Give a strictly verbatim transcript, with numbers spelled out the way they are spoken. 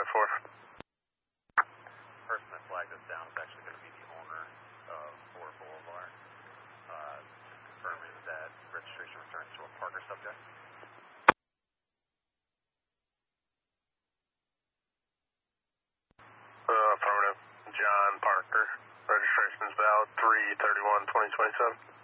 for? The person that flagged us down is actually going to be the owner of Ford Boulevard. Uh, just confirming that registration returns to a Parker subject. Uh, affirmative. John Parker. Registration is valid three thirty-one twenty twenty-seven.